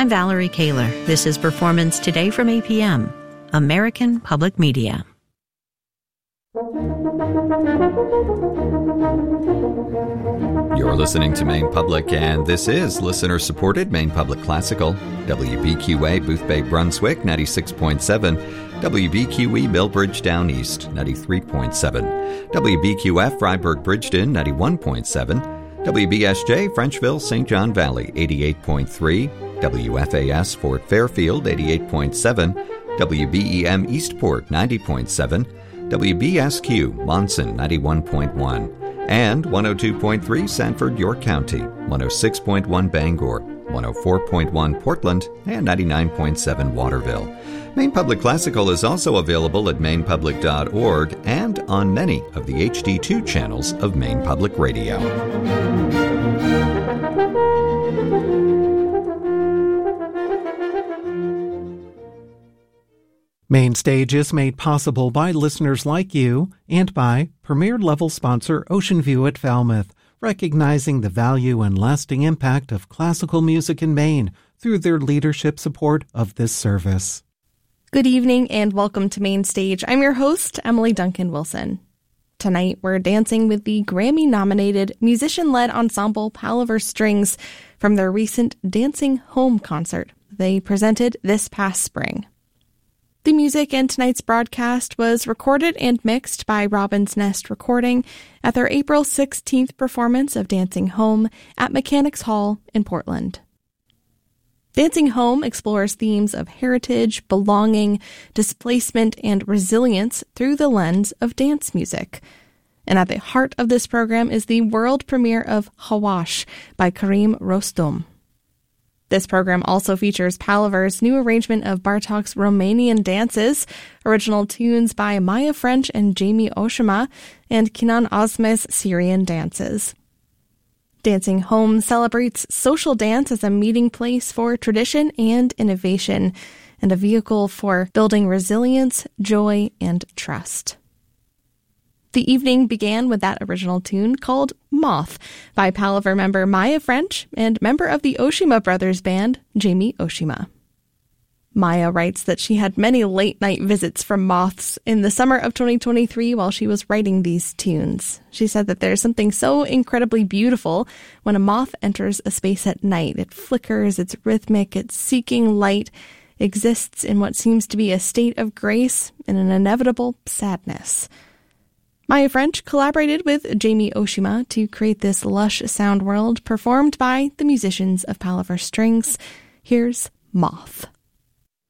I'm Valerie Kaler. This is Performance Today from APM, American Public Media. You're listening to Maine Public, and this is listener-supported Maine Public Classical. WBQA Booth Bay, Brunswick, 96.7. WBQE Millbridge Down East, 93.7. WBQF Freiburg Bridgeton, 91.7. WBSJ Frenchville, St. John Valley, 88.3. WFAS Fort Fairfield, 88.7. WBEM Eastport, 90.7. WBSQ Monson, 91.1. And 102.3 Sanford, York County, 106.1 Bangor, 104.1 Portland, and 99.7 Waterville. Maine Public Classical is also available at mainepublic.org and on many of the HD2 channels of Maine Public Radio. Main Stage is made possible by listeners like you and by Premier-level sponsor Ocean View at Falmouth, recognizing the value and lasting impact of classical music in Maine through their leadership support of this service. Good evening and welcome to Main Stage. I'm your host, Emily Duncan Wilson. Tonight, we're dancing with the Grammy-nominated musician-led ensemble Palaver Strings from their recent Dancing Home concert they presented this past spring. The music in tonight's broadcast was recorded and mixed by Robin's Nest Recording at their April 16th performance of Dancing Home at Mechanics Hall in Portland. Dancing Home explores themes of heritage, belonging, displacement, and resilience through the lens of dance music. And at the heart of this program is the world premiere of Hawash by Karim Rostom. This program also features Palaver's new arrangement of Bartok's Romanian dances, original tunes by Maya French and Jamie Oshima, and Kinan Osme's Syrian dances. Dancing Home celebrates social dance as a meeting place for tradition and innovation, and a vehicle for building resilience, joy, and trust. The evening began with that original tune called Moth by Palaver member Maya French and member of the Oshima Brothers band, Jamie Oshima. Maya writes that she had many late-night visits from moths in the summer of 2023 while she was writing these tunes. She said that there's something so incredibly beautiful when a moth enters a space at night. It flickers, it's rhythmic, it's seeking light, exists in what seems to be a state of grace and an inevitable sadness. Maya French collaborated with Jamie Oshima to create this lush sound world performed by the musicians of Palaver Strings. Here's Moth.